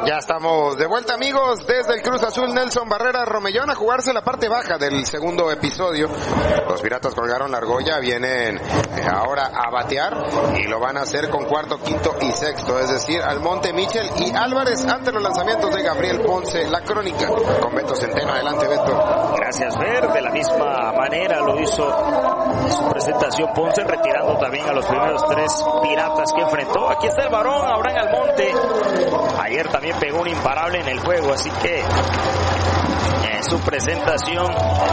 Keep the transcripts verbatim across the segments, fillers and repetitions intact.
Ya estamos de vuelta, amigos, desde el Cruz Azul Nelson Barrera Romellón a jugarse la parte baja del segundo episodio. Los Piratas colgaron la argolla, vienen eh, ahora a batear y lo van a hacer con cuarto, quinto y sexto, es decir, Almonte, Michel y Álvarez ante los lanzamientos de Gabriel Ponce. La crónica con Beto Centeno. Adelante, Beto. Gracias, Fer. De la misma manera lo hizo en su presentación Ponce, retirando también a los primeros tres Piratas que enfrentó. Aquí está el varón, Abraham Almonte. Ayer también pegó un imparable en el juego, así que en su presentación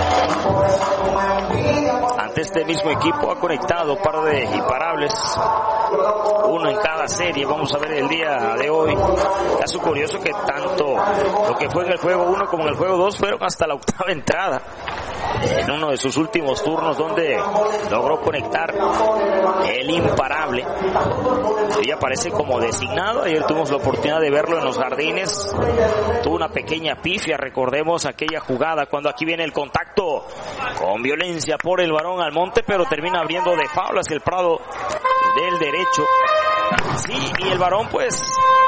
ante este mismo equipo ha conectado un par de imparables, uno en cada serie. Vamos a ver el día de hoy. Caso curioso que tanto lo que fue en el juego uno como en el juego dos fueron hasta la octava entrada en uno de sus últimos turnos, donde logró conectar el imparable. Ella aparece como designado. Ayer tuvimos la oportunidad de verlo en los jardines. Tuvo una pequeña pifia, recordemos aquella jugada cuando aquí viene el contacto con violencia por el varón Almonte, pero termina abriendo de foul hacia el prado del derecho. Sí, y el varón, pues,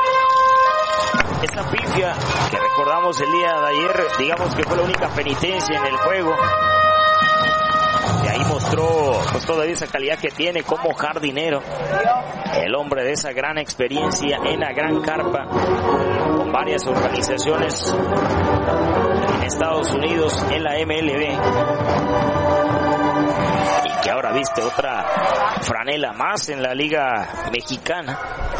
esta pifia que recordamos el día de ayer, digamos que fue la única penitencia en el juego. Y ahí mostró pues todavía esa calidad que tiene como jardinero. El hombre de esa gran experiencia en la gran carpa, con varias organizaciones en Estados Unidos, en la M L B. Y que ahora viste otra franela más en la Liga Mexicana.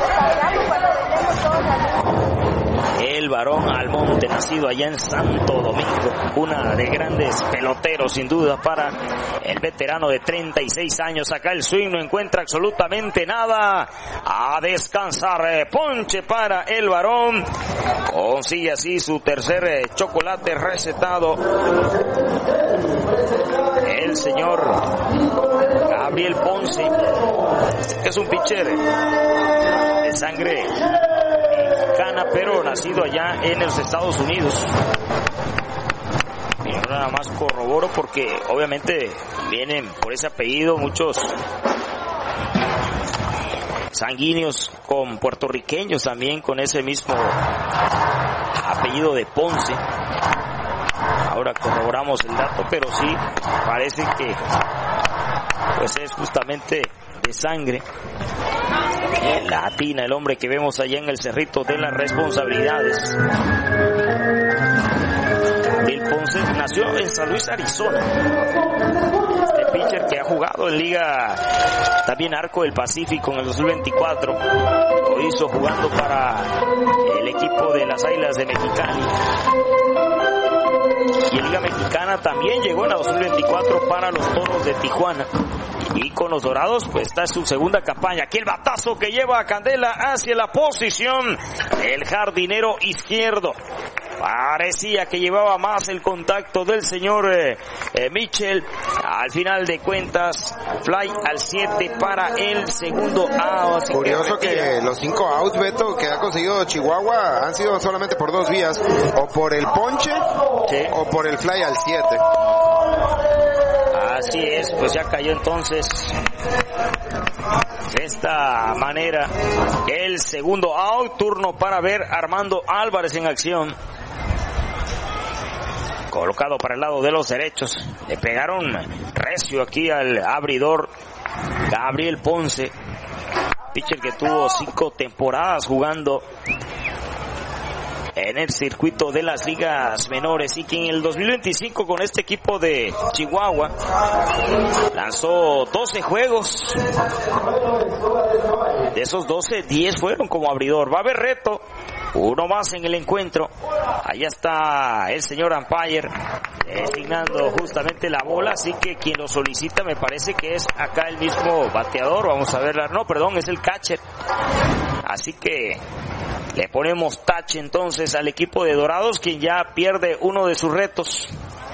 El varón Almonte, nacido allá en Santo Domingo, una de grandes peloteros sin duda para el veterano de treinta y seis años. Acá el swing no encuentra absolutamente nada, a descansar. Ponche para el varón, consigue así su tercer chocolate recetado el señor Gabriel Ponce, que es un pitcher de sangre mexicana, pero nacido allá en los Estados Unidos. Y nada más corroboro porque obviamente vienen por ese apellido muchos sanguíneos con puertorriqueños también con ese mismo apellido de Ponce. Ahora corroboramos el dato, pero sí parece que pues es justamente de sangre latina el hombre que vemos allá en el Cerrito de las Responsabilidades. Gabriel Ponce nació en San Luis, Arizona. Este pitcher que ha jugado en Liga también Arco del Pacífico en el dos mil veinticuatro. Lo hizo jugando para el equipo de las Águilas de Mexicali. Y en Liga Mexicana también llegó en la dos mil veinticuatro para los Toros de Tijuana. Y con los Dorados, pues está en su segunda campaña. Aquí el batazo que lleva a Candela hacia la posición del jardinero izquierdo. Parecía que llevaba más el contacto del señor eh, eh, Michel. Al final de cuentas, fly al siete para el segundo out. Curioso que, que los cinco outs, Beto, que ha conseguido Chihuahua han sido solamente por dos vías. O por el ponche, sí, o por el fly al siete. Así es, pues ya cayó entonces de esta manera el segundo out. Turno para ver Armando Álvarez en acción. Colocado para el lado de los derechos. Le pegaron recio aquí al abridor Gabriel Ponce. Pitcher que tuvo cinco temporadas jugando en el circuito de las ligas menores y que en el dos mil veinticinco con este equipo de Chihuahua lanzó doce juegos. De esos doce, diez fueron como abridor. Va a haber reto, uno más en el encuentro. Allá está el señor umpire designando justamente la bola, así que quien lo solicita me parece que es acá el mismo bateador. Vamos a verla, no, perdón, es el catcher. Así que le ponemos tache entonces al equipo de Dorados, quien ya pierde uno de sus retos.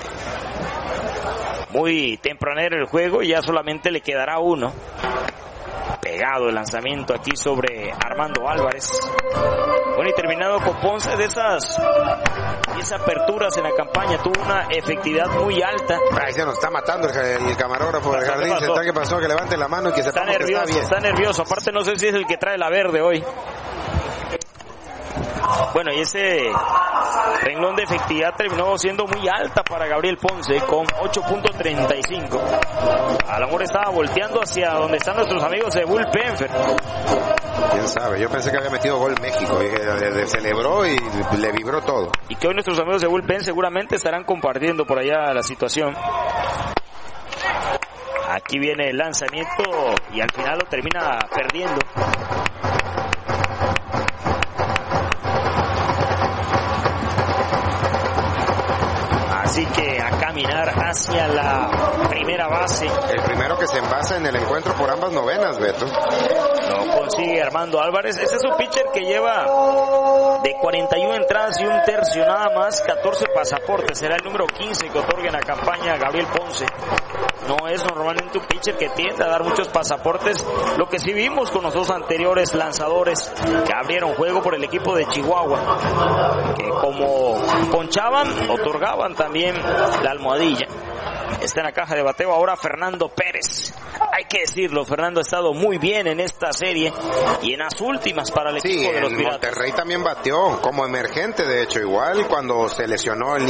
Muy tempranero el juego y ya solamente le quedará uno. Pegado el lanzamiento aquí sobre Armando Álvarez. Bueno, y terminado con Ponce, de esas diez aperturas en la campaña, tuvo una efectividad muy alta. Ahí se nos está matando el, el camarógrafo del jardín. ¿Qué pasó? ¿Qué pasó? Que levante la mano y que está nervioso, que está bien. Está nervioso. Aparte no sé si es el que trae la verde hoy. Bueno, y ese renglón de efectividad terminó siendo muy alta para Gabriel Ponce con ocho punto treinta y cinco. A lo mejor estaba volteando hacia donde están nuestros amigos de Bullpen. Quién sabe, yo pensé que había metido gol México, y celebró y le vibró todo. Y que hoy nuestros amigos de Bullpen seguramente estarán compartiendo por allá la situación. Aquí viene el lanzamiento y al final lo termina perdiendo. Así que a caminar hacia la primera base. El primero que se envasa en el encuentro por ambas novenas, Beto. Lo consigue Armando Álvarez. Este es un pitcher que lleva de cuarenta y una entradas y un tercio nada más, catorce pasaportes. Será el número quince que otorga en la campaña a Gabriel Ponce. No es normalmente un pitcher que tiende a dar muchos pasaportes, lo que sí vimos con los dos anteriores lanzadores que abrieron juego por el equipo de Chihuahua, que como ponchaban, otorgaban también la almohadilla. Está en la caja de bateo ahora Fernando Pérez. Hay que decirlo, Fernando ha estado muy bien en esta serie y en las últimas para el equipo sí, de los Piratas. Monterrey también bateó como emergente, de hecho, igual cuando se lesionó el